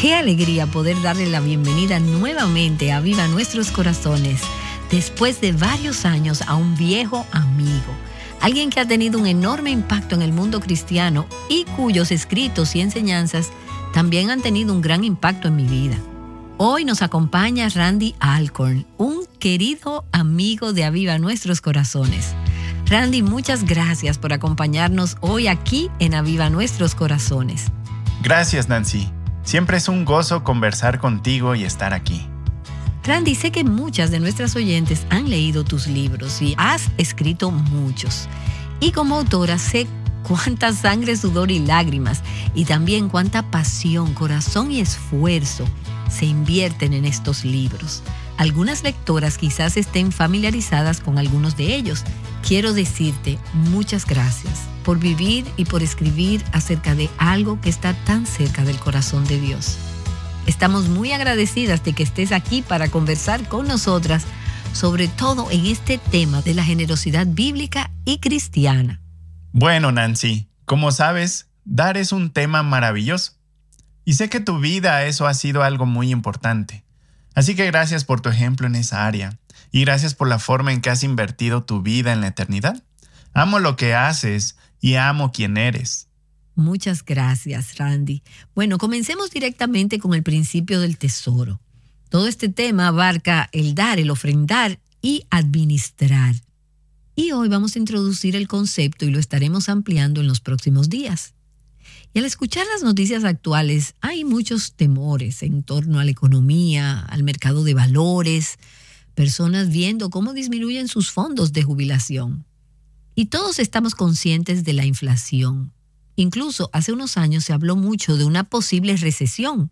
Qué alegría poder darle la bienvenida nuevamente a Viva Nuestros Corazones, después de varios años, a un viejo amigo, alguien que ha tenido un enorme impacto en el mundo cristiano y cuyos escritos y enseñanzas también han tenido un gran impacto en mi vida. Hoy nos acompaña Randy Alcorn, un querido amigo de Aviva Nuestros Corazones. Randy, muchas gracias por acompañarnos hoy aquí en Aviva Nuestros Corazones. Gracias, Nancy. Siempre es un gozo conversar contigo y estar aquí. Randy, sé que muchas de nuestras oyentes han leído tus libros y has escrito muchos. Y como autora sé cuánta sangre, sudor y lágrimas, y también cuánta pasión, corazón y esfuerzo se invierten en estos libros. Algunas lectoras quizás estén familiarizadas con algunos de ellos. Quiero decirte muchas gracias por vivir y por escribir acerca de algo que está tan cerca del corazón de Dios. Estamos muy agradecidas de que estés aquí para conversar con nosotras, sobre todo en este tema de la generosidad bíblica y cristiana. Bueno, Nancy, como sabes, dar es un tema maravilloso. Y sé que tu vida eso ha sido algo muy importante. Así que gracias por tu ejemplo en esa área. Y gracias por la forma en que has invertido tu vida en la eternidad. Amo lo que haces y amo quién eres. Muchas gracias, Randy. Bueno, comencemos directamente con el principio del tesoro. Todo este tema abarca el dar, el ofrendar y administrar. Y hoy vamos a introducir el concepto y lo estaremos ampliando en los próximos días. Y al escuchar las noticias actuales, hay muchos temores en torno a la economía, al mercado de valores, personas viendo cómo disminuyen sus fondos de jubilación. Y todos estamos conscientes de la inflación. Incluso hace unos años se habló mucho de una posible recesión.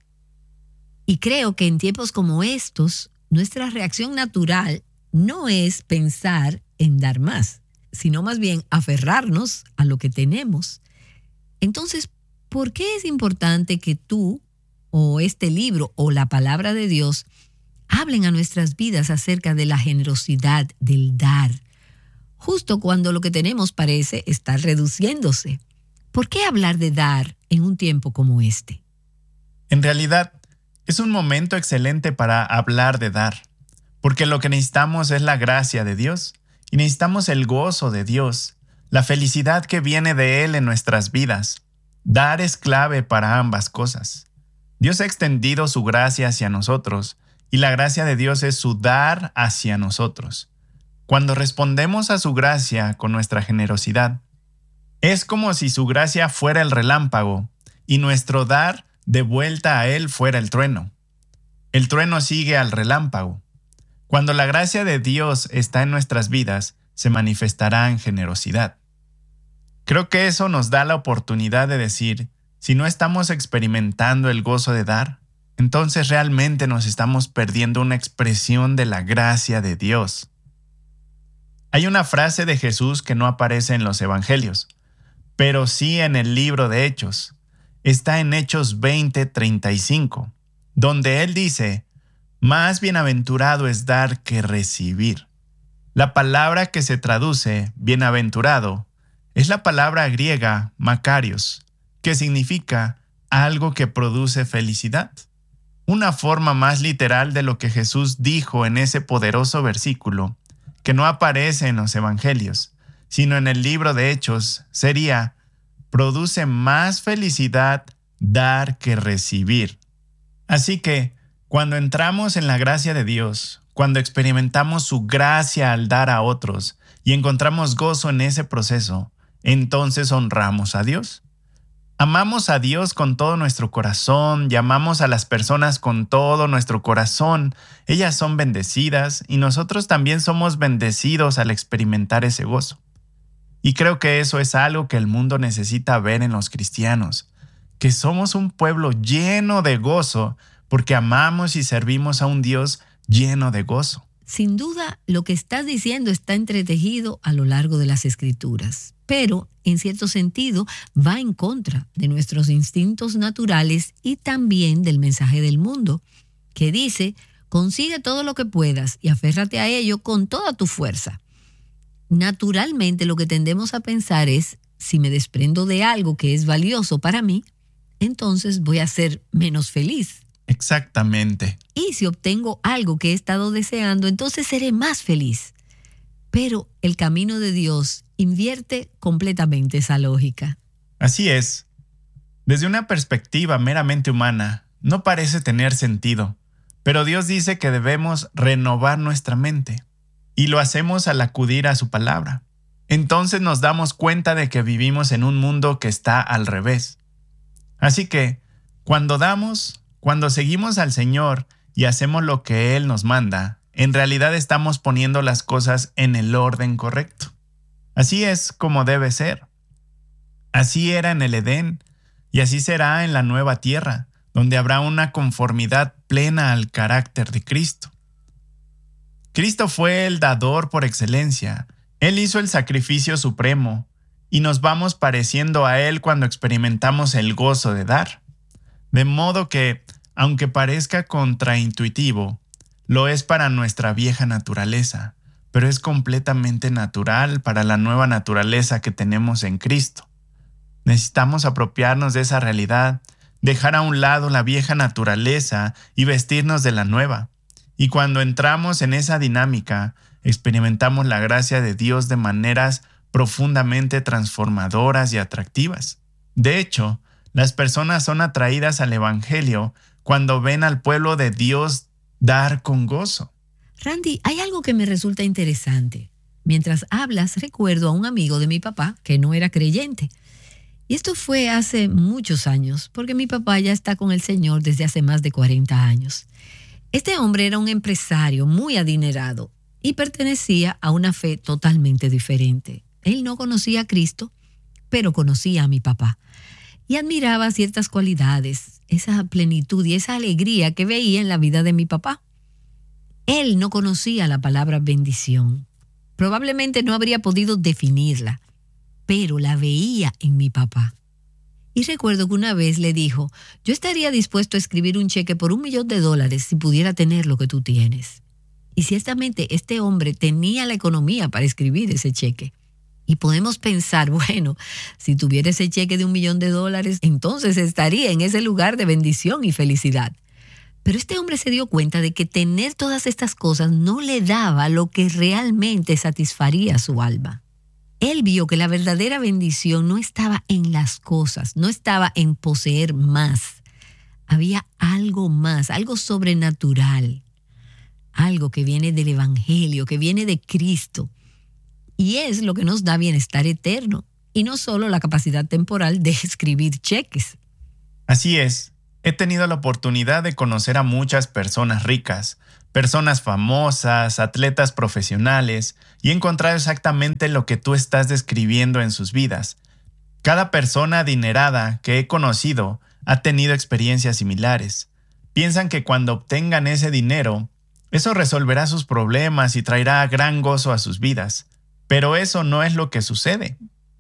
Y creo que en tiempos como estos, nuestra reacción natural no es pensar en dar más, sino más bien aferrarnos a lo que tenemos. Entonces, ¿por qué es importante que tú o este libro o la palabra de Dios hablen a nuestras vidas acerca de la generosidad, del dar, justo cuando lo que tenemos parece estar reduciéndose? ¿Por qué hablar de dar en un tiempo como este? En realidad, es un momento excelente para hablar de dar, porque lo que necesitamos es la gracia de Dios y necesitamos el gozo de Dios, la felicidad que viene de Él en nuestras vidas. Dar es clave para ambas cosas. Dios ha extendido su gracia hacia nosotros y la gracia de Dios es su dar hacia nosotros. Cuando respondemos a su gracia con nuestra generosidad, es como si su gracia fuera el relámpago y nuestro dar de vuelta a Él fuera el trueno. El trueno sigue al relámpago. Cuando la gracia de Dios está en nuestras vidas, se manifestará en generosidad. Creo que eso nos da la oportunidad de decir, si no estamos experimentando el gozo de dar, entonces realmente nos estamos perdiendo una expresión de la gracia de Dios. Hay una frase de Jesús que no aparece en los evangelios, pero sí en el libro de Hechos. Está en Hechos 20:35, donde él dice, más bienaventurado es dar que recibir. La palabra que se traduce bienaventurado es la palabra griega makarios, que significa algo que produce felicidad. Una forma más literal de lo que Jesús dijo en ese poderoso versículo, que no aparece en los evangelios, sino en el libro de Hechos, sería, produce más felicidad dar que recibir. Así que, cuando entramos en la gracia de Dios, cuando experimentamos su gracia al dar a otros y encontramos gozo en ese proceso, entonces honramos a Dios. Amamos a Dios con todo nuestro corazón y amamos a las personas con todo nuestro corazón. Ellas son bendecidas y nosotros también somos bendecidos al experimentar ese gozo. Y creo que eso es algo que el mundo necesita ver en los cristianos, que somos un pueblo lleno de gozo porque amamos y servimos a un Dios lleno de gozo. Sin duda, lo que estás diciendo está entretejido a lo largo de las Escrituras, pero en cierto sentido va en contra de nuestros instintos naturales y también del mensaje del mundo, que dice, consigue todo lo que puedas y aférrate a ello con toda tu fuerza. Naturalmente lo que tendemos a pensar es, si me desprendo de algo que es valioso para mí, entonces voy a ser menos feliz. Exactamente. Y si obtengo algo que he estado deseando, entonces seré más feliz. Pero el camino de Dios invierte completamente esa lógica. Así es. Desde una perspectiva meramente humana, no parece tener sentido, pero Dios dice que debemos renovar nuestra mente, y lo hacemos al acudir a su palabra. Entonces nos damos cuenta de que vivimos en un mundo que está al revés. Así que, cuando seguimos al Señor y hacemos lo que Él nos manda, en realidad estamos poniendo las cosas en el orden correcto. Así es como debe ser. Así era en el Edén, y así será en la nueva tierra, donde habrá una conformidad plena al carácter de Cristo. Cristo fue el dador por excelencia. Él hizo el sacrificio supremo, y nos vamos pareciendo a Él cuando experimentamos el gozo de dar. De modo que, aunque parezca contraintuitivo, lo es para nuestra vieja naturaleza, pero es completamente natural para la nueva naturaleza que tenemos en Cristo. Necesitamos apropiarnos de esa realidad, dejar a un lado la vieja naturaleza y vestirnos de la nueva. Y cuando entramos en esa dinámica, experimentamos la gracia de Dios de maneras profundamente transformadoras y atractivas. De hecho, las personas son atraídas al Evangelio cuando ven al pueblo de Dios dar con gozo. Randy, hay algo que me resulta interesante. Mientras hablas, recuerdo a un amigo de mi papá que no era creyente. Y esto fue hace muchos años, porque mi papá ya está con el Señor desde hace más de 40 años. Este hombre era un empresario muy adinerado y pertenecía a una fe totalmente diferente. Él no conocía a Cristo, pero conocía a mi papá. Y admiraba ciertas cualidades, esa plenitud y esa alegría que veía en la vida de mi papá. Él no conocía la palabra bendición. Probablemente no habría podido definirla, pero la veía en mi papá. Y recuerdo que una vez le dijo, yo estaría dispuesto a escribir un cheque por $1 millón si pudiera tener lo que tú tienes. Y ciertamente este hombre tenía la economía para escribir ese cheque. Y podemos pensar, bueno, si tuviera ese cheque de $1 millón, entonces estaría en ese lugar de bendición y felicidad. Pero este hombre se dio cuenta de que tener todas estas cosas no le daba lo que realmente satisfaría su alma. Él vio que la verdadera bendición no estaba en las cosas, no estaba en poseer más. Había algo más, algo sobrenatural, algo que viene del Evangelio, que viene de Cristo. Y es lo que nos da bienestar eterno, y no solo la capacidad temporal de escribir cheques. Así es. He tenido la oportunidad de conocer a muchas personas ricas, personas famosas, atletas profesionales, y he encontrado exactamente lo que tú estás describiendo en sus vidas. Cada persona adinerada que he conocido ha tenido experiencias similares. Piensan que cuando obtengan ese dinero, eso resolverá sus problemas y traerá gran gozo a sus vidas. Pero eso no es lo que sucede.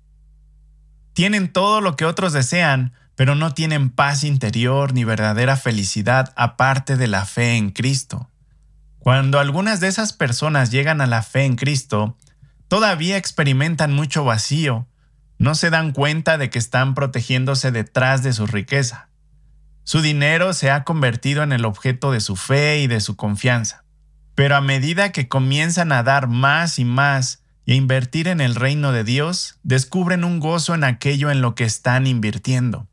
Tienen todo lo que otros desean, pero no tienen paz interior ni verdadera felicidad aparte de la fe en Cristo. Cuando algunas de esas personas llegan a la fe en Cristo, todavía experimentan mucho vacío. No se dan cuenta de que están protegiéndose detrás de su riqueza. Su dinero se ha convertido en el objeto de su fe y de su confianza. Pero a medida que comienzan a dar más y más y a invertir en el reino de Dios, descubren un gozo en aquello en lo que están invirtiendo.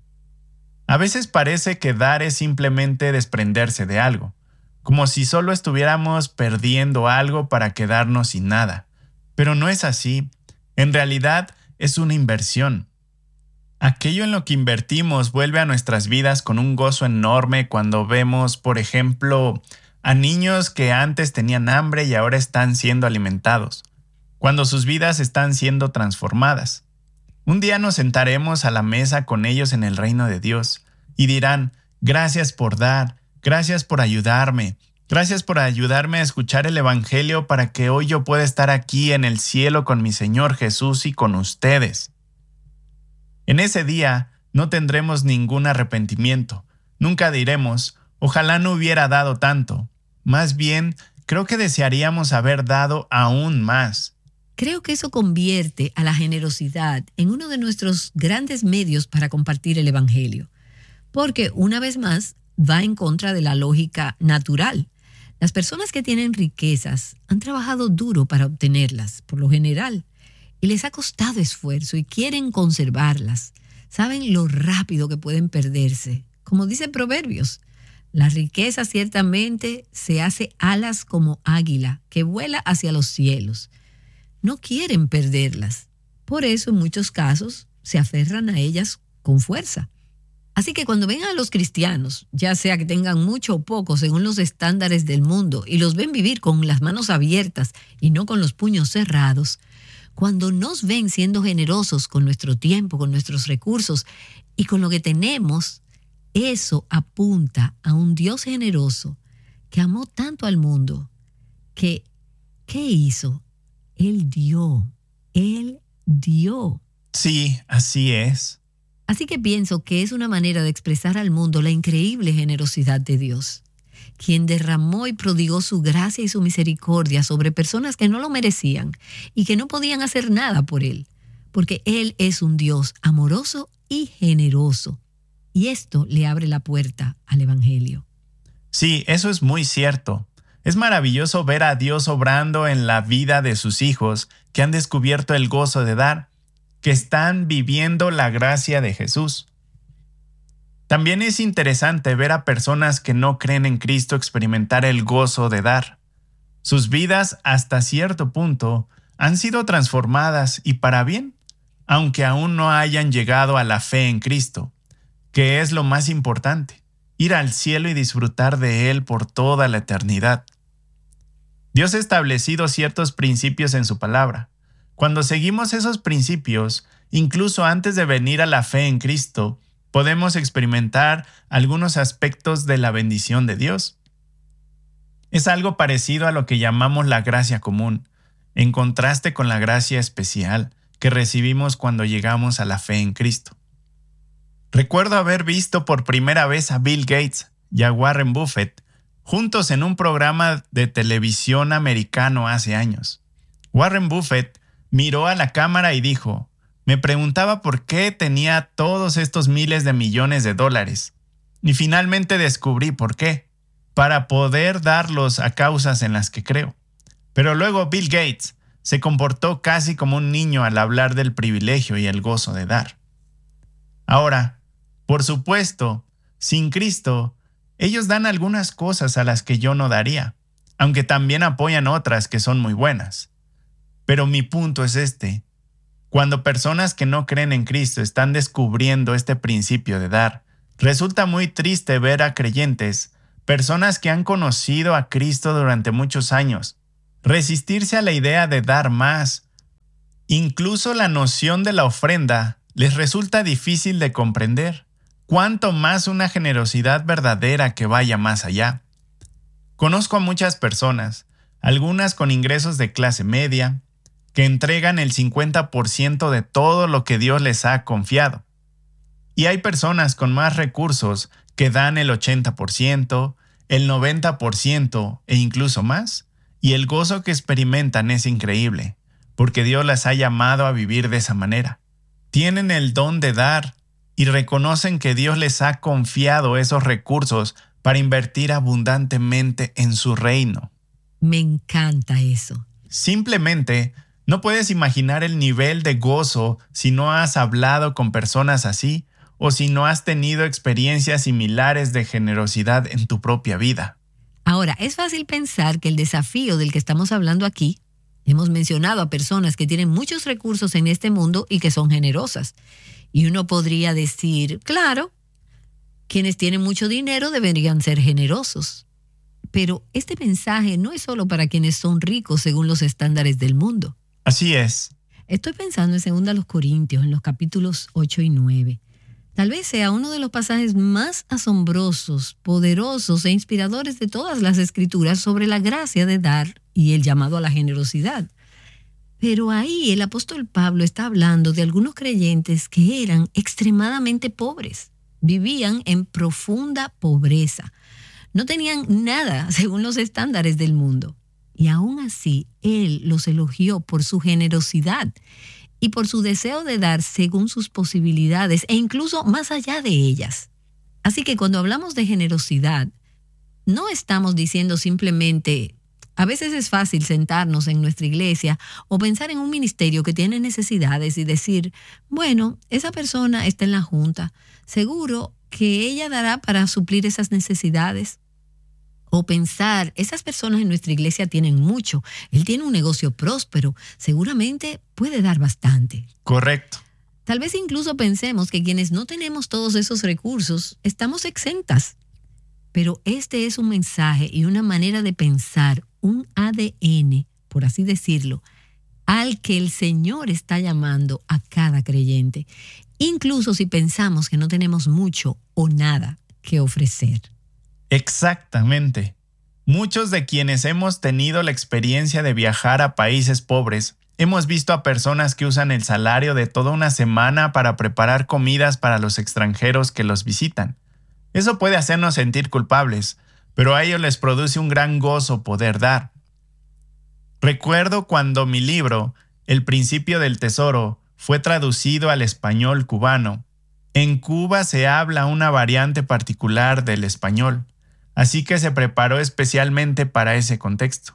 A veces parece que dar es simplemente desprenderse de algo, como si solo estuviéramos perdiendo algo para quedarnos sin nada. Pero no es así. En realidad es una inversión. Aquello en lo que invertimos vuelve a nuestras vidas con un gozo enorme cuando vemos, por ejemplo, a niños que antes tenían hambre y ahora están siendo alimentados, cuando sus vidas están siendo transformadas. Un día nos sentaremos a la mesa con ellos en el reino de Dios y dirán, gracias por dar, gracias por ayudarme a escuchar el Evangelio para que hoy yo pueda estar aquí en el cielo con mi Señor Jesús y con ustedes. En ese día no tendremos ningún arrepentimiento. Nunca diremos, ojalá no hubiera dado tanto. Más bien, creo que desearíamos haber dado aún más. Creo que eso convierte a la generosidad en uno de nuestros grandes medios para compartir el Evangelio. porque una vez más va en contra de la lógica natural. Las personas que tienen riquezas han trabajado duro para obtenerlas, por lo general, y les ha costado esfuerzo y quieren conservarlas. Saben lo rápido que pueden perderse. Como dice Proverbios, la riqueza ciertamente se hace alas como águila que vuela hacia los cielos. No quieren perderlas. Por eso, en muchos casos, se aferran a ellas con fuerza. Así que cuando ven a los cristianos, ya sea que tengan mucho o poco según los estándares del mundo, y los ven vivir con las manos abiertas y no con los puños cerrados, cuando nos ven siendo generosos con nuestro tiempo, con nuestros recursos y con lo que tenemos, eso apunta a un Dios generoso que amó tanto al mundo que, ¿qué hizo? Él dio. Sí, así es. Así que pienso que es una manera de expresar al mundo la increíble generosidad de Dios, quien derramó y prodigó su gracia y su misericordia sobre personas que no lo merecían y que no podían hacer nada por Él, porque Él es un Dios amoroso y generoso. Y esto le abre la puerta al Evangelio. Sí, eso es muy cierto. Es maravilloso ver a Dios obrando en la vida de sus hijos que han descubierto el gozo de dar, que están viviendo la gracia de Jesús. También es interesante ver a personas que no creen en Cristo experimentar el gozo de dar. Sus vidas, hasta cierto punto, han sido transformadas y para bien, aunque aún no hayan llegado a la fe en Cristo, que es lo más importante, ir al cielo y disfrutar de Él por toda la eternidad. Dios ha establecido ciertos principios en su palabra. Cuando seguimos esos principios, incluso antes de venir a la fe en Cristo, podemos experimentar algunos aspectos de la bendición de Dios. Es algo parecido a lo que llamamos la gracia común, en contraste con la gracia especial que recibimos cuando llegamos a la fe en Cristo. Recuerdo haber visto por primera vez a Bill Gates y a Warren Buffett juntos en un programa de televisión americano hace años. Warren Buffett miró a la cámara y dijo: "Me preguntaba por qué tenía todos estos miles de millones de dólares. Y finalmente descubrí por qué. Para poder darlos a causas en las que creo". Pero luego Bill Gates se comportó casi como un niño al hablar del privilegio y el gozo de dar. Ahora, por supuesto, sin Cristo, ellos dan algunas cosas a las que yo no daría, aunque también apoyan otras que son muy buenas. Pero mi punto es este: cuando personas que no creen en Cristo están descubriendo este principio de dar, resulta muy triste ver a creyentes, personas que han conocido a Cristo durante muchos años, resistirse a la idea de dar más. Incluso la noción de la ofrenda les resulta difícil de comprender, cuanto más una generosidad verdadera que vaya más allá. Conozco a muchas personas, algunas con ingresos de clase media, que entregan el 50% de todo lo que Dios les ha confiado. Y hay personas con más recursos que dan el 80%, el 90% e incluso más, y el gozo que experimentan es increíble, porque Dios las ha llamado a vivir de esa manera. Tienen el don de dar y reconocen que Dios les ha confiado esos recursos para invertir abundantemente en su reino. Me encanta eso. Simplemente no puedes imaginar el nivel de gozo si no has hablado con personas así o si no has tenido experiencias similares de generosidad en tu propia vida. Ahora, es fácil pensar que el desafío del que estamos hablando aquí, hemos mencionado a personas que tienen muchos recursos en este mundo y que son generosas. Y uno podría decir, claro, quienes tienen mucho dinero deberían ser generosos. Pero este mensaje no es solo para quienes son ricos según los estándares del mundo. Así es. Estoy pensando en 2 Corintios, en los capítulos 8 y 9. Tal vez sea uno de los pasajes más asombrosos, poderosos e inspiradores de todas las Escrituras sobre la gracia de dar y el llamado a la generosidad. Pero ahí el apóstol Pablo está hablando de algunos creyentes que eran extremadamente pobres. Vivían en profunda pobreza. No tenían nada según los estándares del mundo. Y aún así, él los elogió por su generosidad y por su deseo de dar según sus posibilidades e incluso más allá de ellas. Así que cuando hablamos de generosidad, no estamos diciendo simplemente, a veces es fácil sentarnos en nuestra iglesia o pensar en un ministerio que tiene necesidades y decir, bueno, esa persona está en la junta, seguro que ella dará para suplir esas necesidades. O pensar, esas personas en nuestra iglesia tienen mucho, él tiene un negocio próspero, seguramente puede dar bastante. Correcto. Tal vez incluso pensemos que quienes no tenemos todos esos recursos estamos exentas. Pero este es un mensaje y una manera de pensar, un ADN, por así decirlo, al que el Señor está llamando a cada creyente, incluso si pensamos que no tenemos mucho o nada que ofrecer. Exactamente. Muchos de quienes hemos tenido la experiencia de viajar a países pobres, hemos visto a personas que usan el salario de toda una semana para preparar comidas para los extranjeros que los visitan. Eso puede hacernos sentir culpables, pero a ellos les produce un gran gozo poder dar. Recuerdo cuando mi libro, El principio del tesoro, fue traducido al español cubano. En Cuba se habla una variante particular del español, así que se preparó especialmente para ese contexto.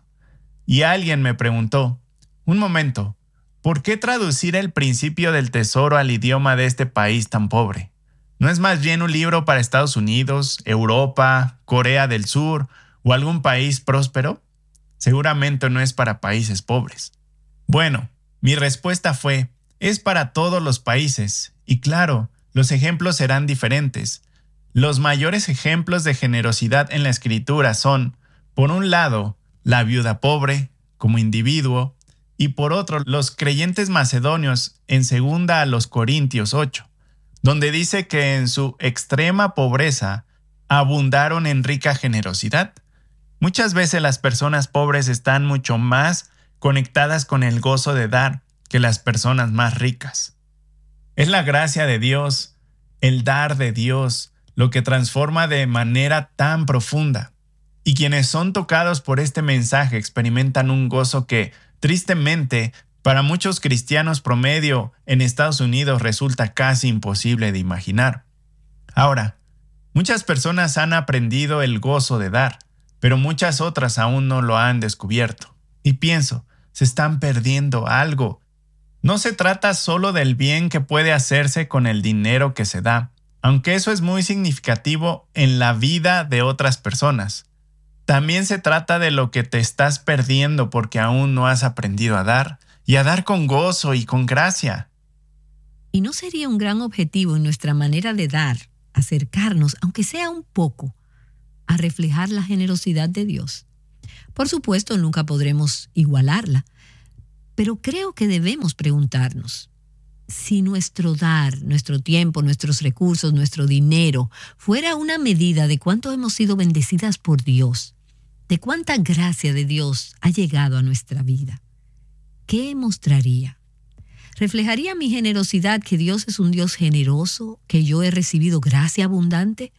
Y alguien me preguntó, un momento, ¿por qué traducir el principio del tesoro al idioma de este país tan pobre? ¿No es más bien un libro para Estados Unidos, Europa, Corea del Sur o algún país próspero? Seguramente no es para países pobres. Bueno, mi respuesta fue, es para todos los países. Y claro, los ejemplos serán diferentes. Los mayores ejemplos de generosidad en la Escritura son, por un lado, la viuda pobre, como individuo, y por otro, los creyentes macedonios en 2 Corintios 8, donde dice que en su extrema pobreza abundaron en rica generosidad. Muchas veces las personas pobres están mucho más conectadas con el gozo de dar que las personas más ricas. Es la gracia de Dios, el dar de Dios, lo que transforma de manera tan profunda. Y quienes son tocados por este mensaje experimentan un gozo que, tristemente, para muchos cristianos promedio en Estados Unidos resulta casi imposible de imaginar. Ahora, muchas personas han aprendido el gozo de dar, pero muchas otras aún no lo han descubierto. Y pienso, se están perdiendo algo. No se trata solo del bien que puede hacerse con el dinero que se da, aunque eso es muy significativo en la vida de otras personas. También se trata de lo que te estás perdiendo porque aún no has aprendido a dar, y a dar con gozo y con gracia. ¿Y no sería un gran objetivo en nuestra manera de dar, acercarnos, aunque sea un poco, a reflejar la generosidad de Dios? Por supuesto, nunca podremos igualarla, pero creo que debemos preguntarnos, si nuestro dar, nuestro tiempo, nuestros recursos, nuestro dinero, fuera una medida de cuánto hemos sido bendecidas por Dios, de cuánta gracia de Dios ha llegado a nuestra vida, ¿qué mostraría? ¿Reflejaría mi generosidad que Dios es un Dios generoso, que yo he recibido gracia abundante?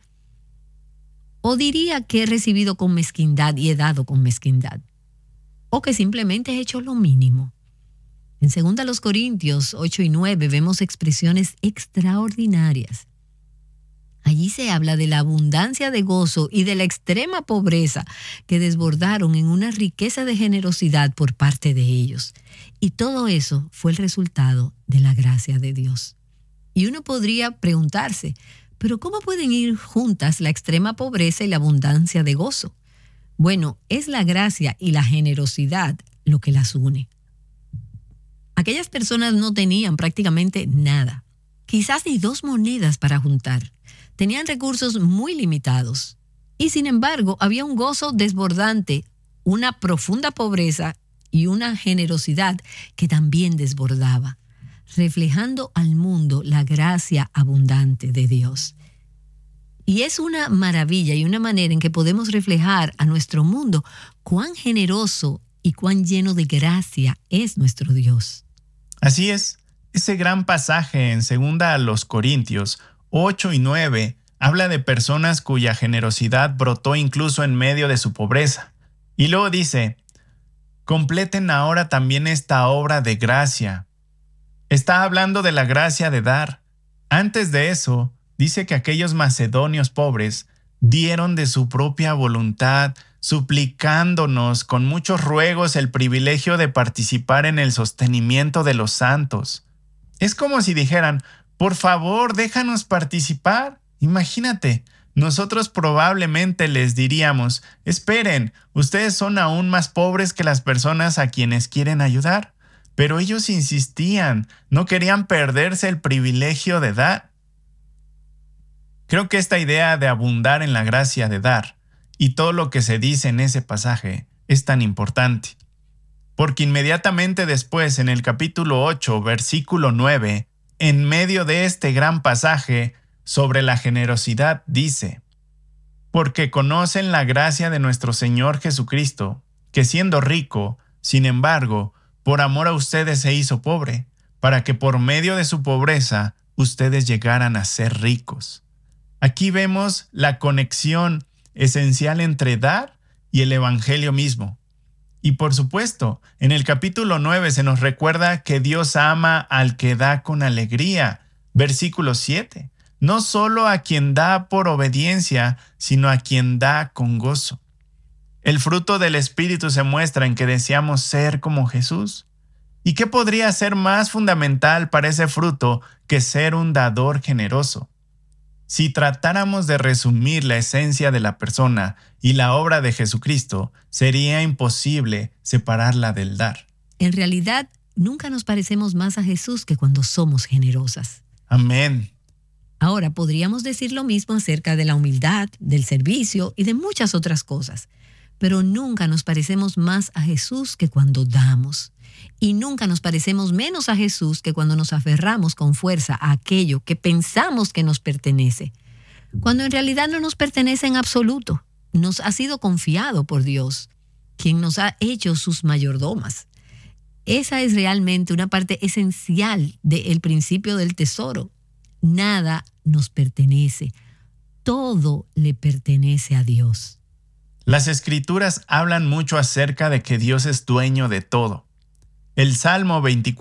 ¿O diría que he recibido con mezquindad y he dado con mezquindad? ¿O que simplemente he hecho lo mínimo? En 2 Corintios 8 y 9 vemos expresiones extraordinarias. Allí se habla de la abundancia de gozo y de la extrema pobreza que desbordaron en una riqueza de generosidad por parte de ellos. Y todo eso fue el resultado de la gracia de Dios. Y uno podría preguntarse, ¿pero cómo pueden ir juntas la extrema pobreza y la abundancia de gozo? Bueno, es la gracia y la generosidad lo que las une. Aquellas personas no tenían prácticamente nada, quizás ni 2 monedas para juntar. Tenían recursos muy limitados y sin embargo había un gozo desbordante, una profunda pobreza y una generosidad que también desbordaba, reflejando al mundo la gracia abundante de Dios. Y es una maravilla y una manera en que podemos reflejar a nuestro mundo cuán generoso y cuán lleno de gracia es nuestro Dios. Así es, ese gran pasaje en 2 Corintios 8 y 9 habla de personas cuya generosidad brotó incluso en medio de su pobreza. Y luego dice, completen ahora también esta obra de gracia. Está hablando de la gracia de dar. Antes de eso, dice que aquellos macedonios pobres dieron de su propia voluntad, suplicándonos con muchos ruegos el privilegio de participar en el sostenimiento de los santos. Es como si dijeran, por favor, déjanos participar. Imagínate, nosotros probablemente les diríamos, esperen, ustedes son aún más pobres que las personas a quienes quieren ayudar. Pero ellos insistían, no querían perderse el privilegio de dar. Creo que esta idea de abundar en la gracia de dar y todo lo que se dice en ese pasaje es tan importante. Porque inmediatamente después, en el capítulo 8, versículo 9, en medio de este gran pasaje sobre la generosidad, dice, porque conocen la gracia de nuestro Señor Jesucristo, que siendo rico, sin embargo, por amor a ustedes se hizo pobre, para que por medio de su pobreza ustedes llegaran a ser ricos. Aquí vemos la conexión esencial entre dar y el Evangelio mismo. Y por supuesto, en el capítulo 9 se nos recuerda que Dios ama al que da con alegría. Versículo 7. No solo a quien da por obediencia, sino a quien da con gozo. El fruto del Espíritu se muestra en que deseamos ser como Jesús. ¿Y qué podría ser más fundamental para ese fruto que ser un dador generoso? Si tratáramos de resumir la esencia de la persona y la obra de Jesucristo, sería imposible separarla del dar. En realidad, nunca nos parecemos más a Jesús que cuando somos generosas. Amén. Ahora, podríamos decir lo mismo acerca de la humildad, del servicio y de muchas otras cosas. Pero nunca nos parecemos más a Jesús que cuando damos. Y nunca nos parecemos menos a Jesús que cuando nos aferramos con fuerza a aquello que pensamos que nos pertenece, cuando en realidad no nos pertenece en absoluto. Nos ha sido confiado por Dios, quien nos ha hecho sus mayordomas. Esa es realmente una parte esencial del principio del tesoro. Nada nos pertenece. Todo le pertenece a Dios. Las Escrituras hablan mucho acerca de que Dios es dueño de todo. El Salmo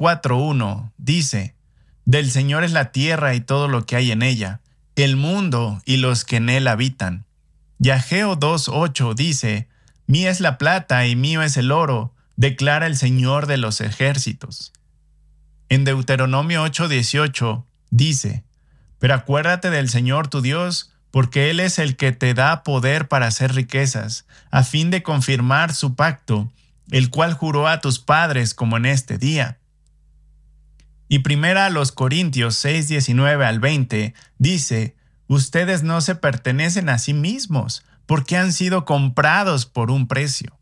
24:1 dice, del Señor es la tierra y todo lo que hay en ella, el mundo y los que en él habitan. Y Ageo 2:8 dice, mía es la plata y mío es el oro, declara el Señor de los ejércitos. En Deuteronomio 8:18 dice, pero acuérdate del Señor tu Dios, porque Él es el que te da poder para hacer riquezas, a fin de confirmar su pacto, el cual juró a tus padres como en este día. Y primera a los Corintios 6:19 al 20 dice, ustedes no se pertenecen a sí mismos, porque han sido comprados por un precio.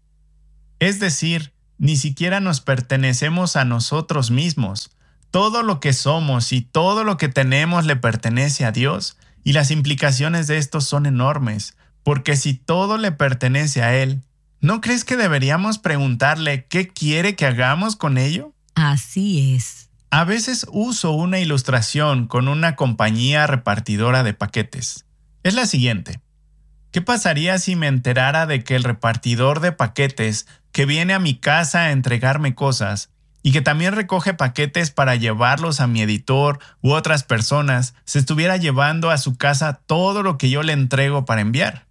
Es decir, ni siquiera nos pertenecemos a nosotros mismos. Todo lo que somos y todo lo que tenemos le pertenece a Dios, y las implicaciones de esto son enormes, porque si todo le pertenece a Él, ¿no crees que deberíamos preguntarle qué quiere que hagamos con ello? Así es. A veces uso una ilustración con una compañía repartidora de paquetes. Es la siguiente. ¿Qué pasaría si me enterara de que el repartidor de paquetes que viene a mi casa a entregarme cosas y que también recoge paquetes para llevarlos a mi editor u otras personas se estuviera llevando a su casa todo lo que yo le entrego para enviar?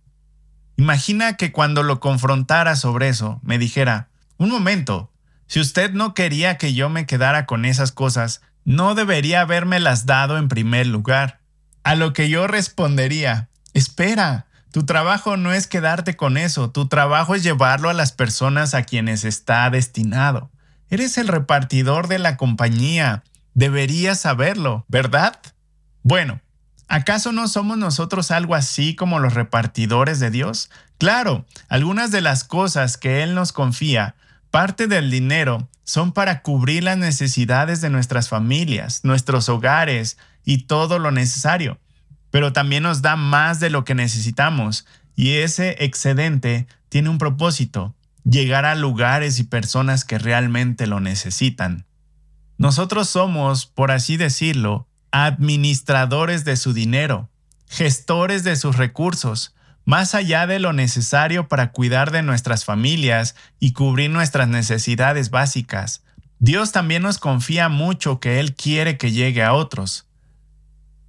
Imagina que cuando lo confrontara sobre eso, me dijera, un momento, si usted no quería que yo me quedara con esas cosas, no debería habérmelas dado en primer lugar. A lo que yo respondería, espera, tu trabajo no es quedarte con eso, tu trabajo es llevarlo a las personas a quienes está destinado. Eres el repartidor de la compañía, deberías saberlo, ¿verdad? Bueno, ¿acaso no somos nosotros algo así como los repartidores de Dios? Claro, algunas de las cosas que Él nos confía, parte del dinero, son para cubrir las necesidades de nuestras familias, nuestros hogares y todo lo necesario. Pero también nos da más de lo que necesitamos, y ese excedente tiene un propósito: llegar a lugares y personas que realmente lo necesitan. Nosotros somos, por así decirlo, administradores de su dinero, gestores de sus recursos, más allá de lo necesario para cuidar de nuestras familias y cubrir nuestras necesidades básicas. Dios también nos confía mucho que Él quiere que llegue a otros.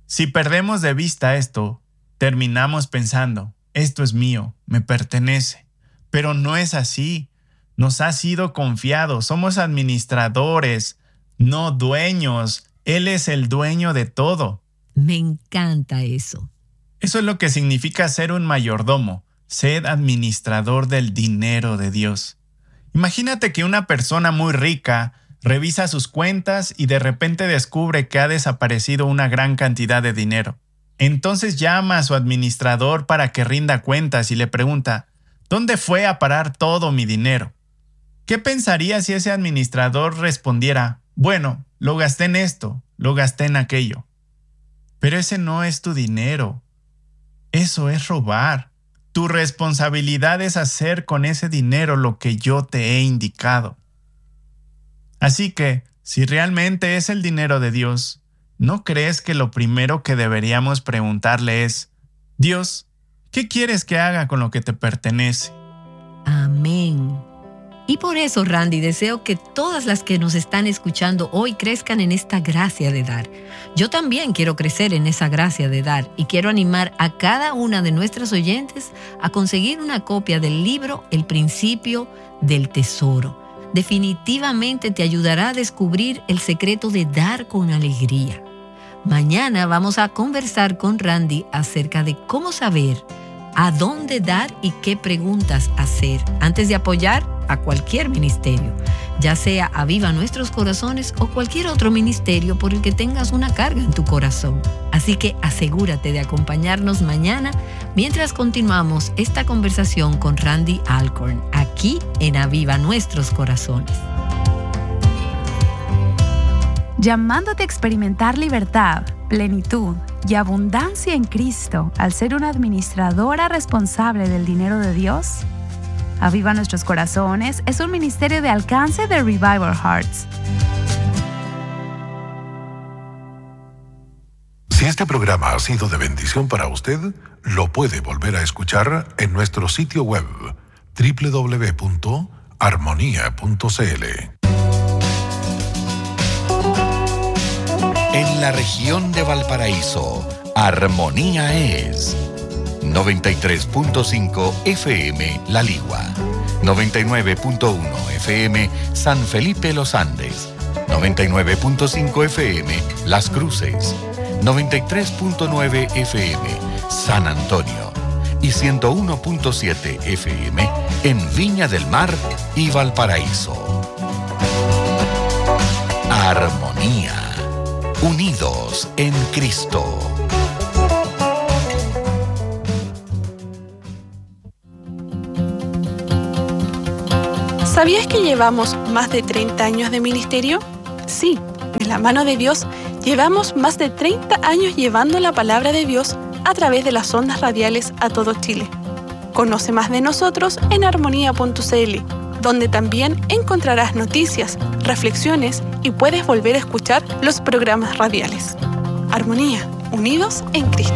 Si perdemos de vista esto, terminamos pensando, esto es mío, me pertenece. Pero no es así. Nos ha sido confiado. Somos administradores, no dueños. Él es el dueño de todo. Me encanta eso. Eso es lo que significa ser un mayordomo. Ser administrador del dinero de Dios. Imagínate que una persona muy rica revisa sus cuentas y de repente descubre que ha desaparecido una gran cantidad de dinero. Entonces llama a su administrador para que rinda cuentas y le pregunta, ¿dónde fue a parar todo mi dinero? ¿Qué pensaría si ese administrador respondiera, bueno, lo gasté en esto, lo gasté en aquello? Pero ese no es tu dinero. Eso es robar. Tu responsabilidad es hacer con ese dinero lo que yo te he indicado. Así que, si realmente es el dinero de Dios, ¿no crees que lo primero que deberíamos preguntarle es, Dios, ¿qué quieres que haga con lo que te pertenece? Amén. Y por eso, Randy, deseo que todas las que nos están escuchando hoy crezcan en esta gracia de dar. Yo también quiero crecer en esa gracia de dar y quiero animar a cada una de nuestras oyentes a conseguir una copia del libro El Principio del Tesoro. Definitivamente te ayudará a descubrir el secreto de dar con alegría. Mañana vamos a conversar con Randy acerca de cómo saber a dónde dar y qué preguntas hacer antes de apoyar a cualquier ministerio, ya sea Aviva Nuestros Corazones o cualquier otro ministerio por el que tengas una carga en tu corazón. Así que asegúrate de acompañarnos mañana mientras continuamos esta conversación con Randy Alcorn, aquí en Aviva Nuestros Corazones. Llamándote a experimentar libertad, plenitud y abundancia en Cristo al ser una administradora responsable del dinero de Dios. Aviva Nuestros Corazones es un ministerio de alcance de Revival Hearts. Si este programa ha sido de bendición para usted, lo puede volver a escuchar en nuestro sitio web www.armonia.cl. En la región de Valparaíso, Armonía es 93.5 FM La Ligua, 99.1 FM San Felipe Los Andes, 99.5 FM Las Cruces, 93.9 FM San Antonio y 101.7 FM en Viña del Mar y Valparaíso. Armonía. Unidos en Cristo. ¿Sabías que llevamos más de 30 años de ministerio? Sí, de la mano de Dios, llevamos más de 30 años llevando la palabra de Dios a través de las ondas radiales a todo Chile. Conoce más de nosotros en armonía.cl, donde también encontrarás noticias, reflexiones y puedes volver a escuchar los programas radiales. Armonía, unidos en Cristo.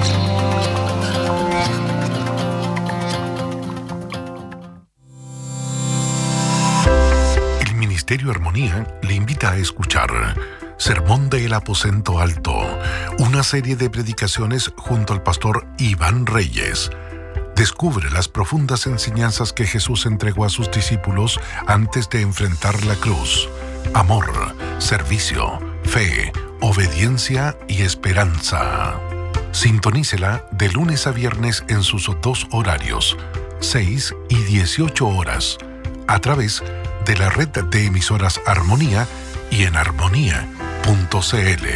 El Ministerio Armonía le invita a escuchar Sermón del Aposento Alto, una serie de predicaciones junto al pastor Iván Reyes. Descubre las profundas enseñanzas que Jesús entregó a sus discípulos antes de enfrentar la cruz. Amor, servicio, fe, obediencia y esperanza. Sintonícela de lunes a viernes en sus dos horarios, 6 y 18 horas, a través de la red de emisoras Armonía y en armonía.cl.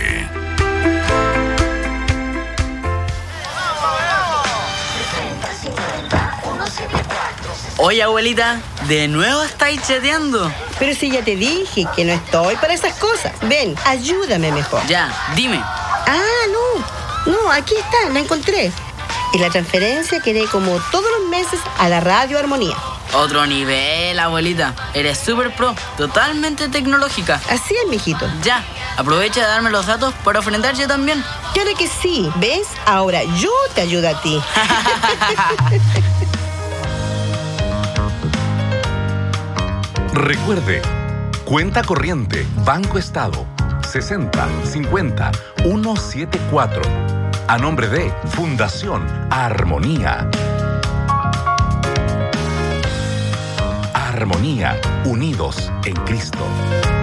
Oye, abuelita, ¿de nuevo estáis chateando? Pero si ya te dije que no estoy para esas cosas. Ven, ayúdame mejor. Ya, dime. No, aquí está, la encontré. Y la transferencia quedé como todos los meses a la Radio Armonía. Otro nivel, abuelita. Eres súper pro, totalmente tecnológica. Así es, mijito. Ya, aprovecha de darme los datos para ofrendar yo también. Claro que sí, ¿ves? Ahora yo te ayudo a ti. Recuerde, cuenta corriente, Banco Estado, 60 50 174. A nombre de Fundación Armonía. Armonía, unidos en Cristo.